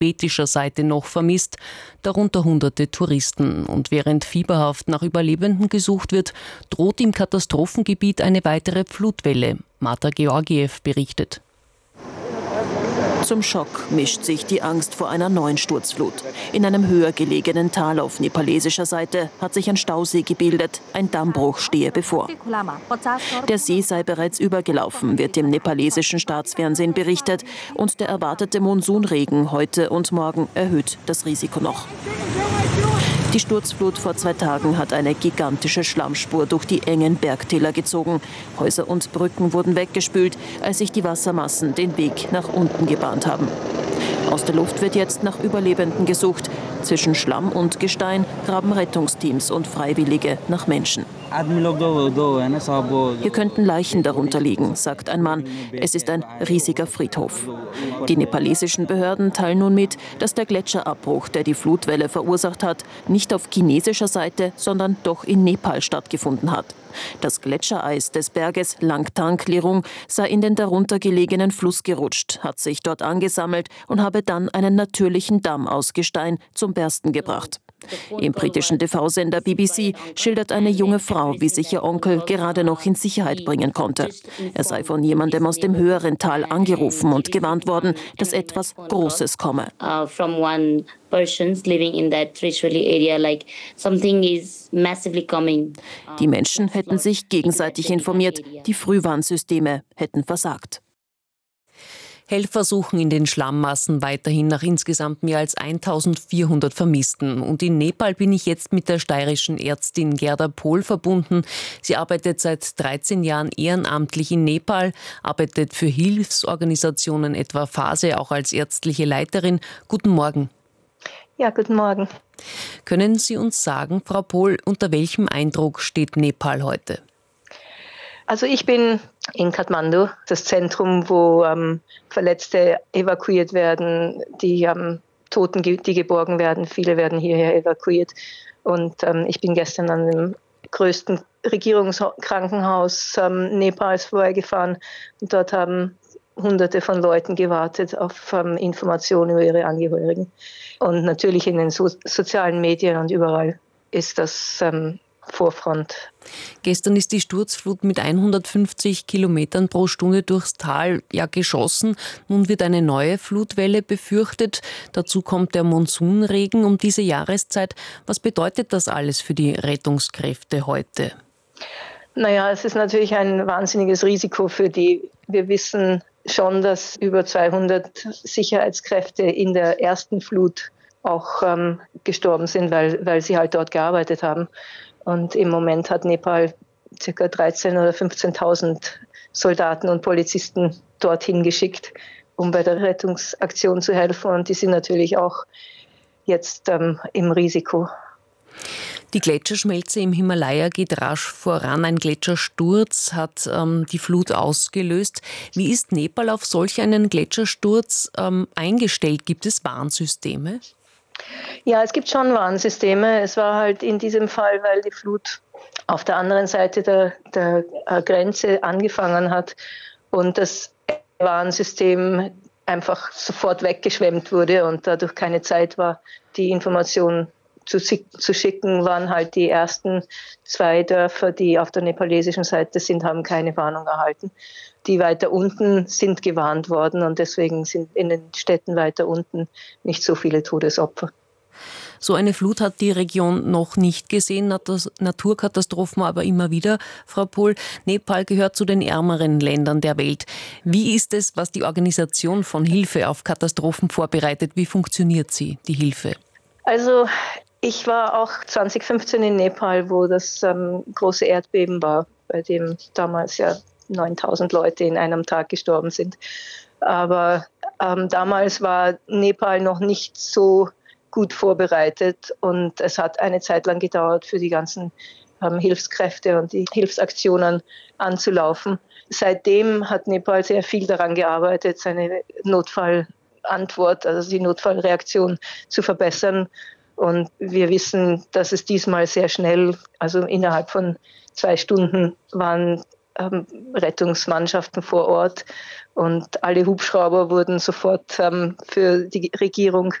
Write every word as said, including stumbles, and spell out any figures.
tibetischer Seite noch vermisst, darunter hunderte Touristen. Und während fieberhaft nach Überlebenden gesucht wird, droht im Katastrophengebiet eine weitere Flutwelle. Marta Georgiev berichtet. Zum Schock mischt sich die Angst vor einer neuen Sturzflut. In einem höher gelegenen Tal auf nepalesischer Seite hat sich ein Stausee gebildet. Ein Dammbruch stehe bevor. Der See sei bereits übergelaufen, wird im nepalesischen Staatsfernsehen berichtet. Und der erwartete Monsunregen heute und morgen erhöht das Risiko noch. Die Sturzflut vor zwei Tagen hat eine gigantische Schlammspur durch die engen Bergtäler gezogen. Häuser und Brücken wurden weggespült, als sich die Wassermassen den Weg nach unten gebahnt haben. Aus der Luft wird jetzt nach Überlebenden gesucht. Zwischen Schlamm und Gestein graben Rettungsteams und Freiwillige nach Menschen. Hier könnten Leichen darunter liegen, sagt ein Mann. Es ist ein riesiger Friedhof. Die nepalesischen Behörden teilen nun mit, dass der Gletscherabbruch, der die Flutwelle verursacht hat, nicht auf chinesischer Seite, sondern doch in Nepal stattgefunden hat. Das Gletschereis des Berges Langtang-Lirung sei in den darunter gelegenen Fluss gerutscht, hat sich dort angesammelt und habe dann einen natürlichen Damm aus Gestein zum Bersten gebracht. Im britischen T V-Sender B B C schildert eine junge Frau, wie sich ihr Onkel gerade noch in Sicherheit bringen konnte. Er sei von jemandem aus dem höheren Tal angerufen und gewarnt worden, dass etwas Großes komme. Die Menschen hätten sich gegenseitig informiert, die Frühwarnsysteme hätten versagt. Helfer suchen in den Schlammmassen weiterhin nach insgesamt mehr als eintausendvierhundert Vermissten. Und in Nepal bin ich jetzt mit der steirischen Ärztin Gerda Pohl verbunden. Sie arbeitet seit dreizehn Jahren ehrenamtlich in Nepal, arbeitet für Hilfsorganisationen etwa Phase auch als ärztliche Leiterin. Guten Morgen. Ja, guten Morgen. Können Sie uns sagen, Frau Pohl, unter welchem Eindruck steht Nepal heute? Also ich bin in Kathmandu, das Zentrum, wo ähm, Verletzte evakuiert werden, die ähm, Toten, die geborgen werden. Viele werden hierher evakuiert. Und ähm, ich bin gestern an dem größten Regierungskrankenhaus ähm, Nepals vorbeigefahren. Und dort haben Hunderte von Leuten gewartet auf ähm, Informationen über ihre Angehörigen. Und natürlich in den so- sozialen Medien und überall ist das ähm, Vorfront. Gestern ist die Sturzflut mit hundertfünfzig Kilometern pro Stunde durchs Tal ja geschossen. Nun wird eine neue Flutwelle befürchtet. Dazu kommt der Monsunregen um diese Jahreszeit. Was bedeutet das alles für die Rettungskräfte heute? Naja, es ist natürlich ein wahnsinniges Risiko für die. Wir wissen schon, dass über zweihundert Sicherheitskräfte in der ersten Flut auch ähm, gestorben sind, weil, weil sie halt dort gearbeitet haben. Und im Moment hat Nepal ca. dreizehntausend oder fünfzehntausend Soldaten und Polizisten dorthin geschickt, um bei der Rettungsaktion zu helfen. Und die sind natürlich auch jetzt ähm, im Risiko. Die Gletscherschmelze im Himalaya geht rasch voran. Ein Gletschersturz hat ähm, die Flut ausgelöst. Wie ist Nepal auf solch einen Gletschersturz ähm, eingestellt? Gibt es Warnsysteme? Ja, es gibt schon Warnsysteme. Es war halt in diesem Fall, weil die Flut auf der anderen Seite der, der Grenze angefangen hat und das Warnsystem einfach sofort weggeschwemmt wurde und dadurch keine Zeit war, die Information zu, zu schicken, waren halt die ersten zwei Dörfer, die auf der nepalesischen Seite sind, haben keine Warnung erhalten. Die weiter unten sind gewarnt worden und deswegen sind in den Städten weiter unten nicht so viele Todesopfer. So eine Flut hat die Region noch nicht gesehen, Naturkatastrophen aber immer wieder. Frau Pohl, Nepal gehört zu den ärmeren Ländern der Welt. Wie ist es, was die Organisation von Hilfe auf Katastrophen vorbereitet? Wie funktioniert sie, die Hilfe? Also ich war auch zwanzig fünfzehn in Nepal, wo das ähm, große Erdbeben war, bei dem damals ja neuntausend Leute in einem Tag gestorben sind. Aber ähm, damals war Nepal noch nicht so gut vorbereitet und es hat eine Zeit lang gedauert, für die ganzen ähm, Hilfskräfte und die Hilfsaktionen anzulaufen. Seitdem hat Nepal sehr viel daran gearbeitet, seine Notfallantwort, also die Notfallreaktion zu verbessern. Und wir wissen, dass es diesmal sehr schnell, also innerhalb von zwei Stunden waren ähm, Rettungsmannschaften vor Ort und alle Hubschrauber wurden sofort ähm, für die Regierung